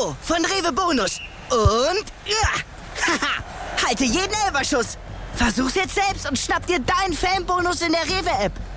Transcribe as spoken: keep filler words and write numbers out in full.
Euro von Rewe Bonus. Und ja, haha, halte jeden Elferschuss. Versuch's jetzt selbst und schnapp dir deinen Fanbonus in der Rewe-App.